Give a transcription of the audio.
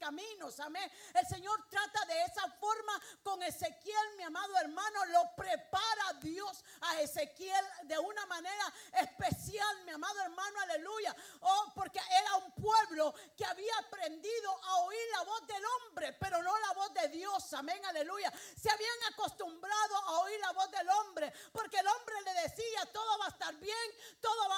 caminos. Amén. El Señor trata de esa forma con Ezequiel, mi amado hermano. Lo prepara Dios a Ezequiel de una manera especial, mi amado hermano, aleluya. Oh, porque era un pueblo que había aprendido a oír la voz del hombre, pero no la voz de Dios. Amén, aleluya. Se habían acostumbrado a oír la voz del hombre, porque el hombre le decía: todo va a estar bien, todo va